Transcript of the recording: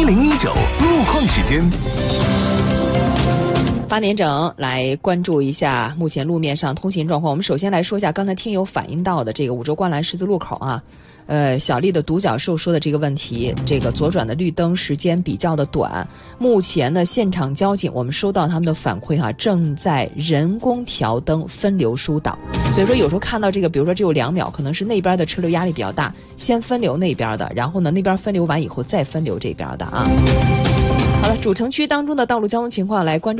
1019路况时间。 8点整来关注一下目前路面上通行状况。我们首先来说一下刚才听友反映到的这个五洲观澜十字路口啊，小丽的独角兽说的这个问题，这个左转的绿灯时间比较的短。目前呢，现场交警我们收到他们的反馈哈，正在人工调灯分流疏导。所以说有时候看到这个，比如说只有2秒，可能是那边的车流压力比较大，先分流那边的，然后呢那边分流完以后再分流这边的啊。好了，主城区当中的道路交通情况来关注。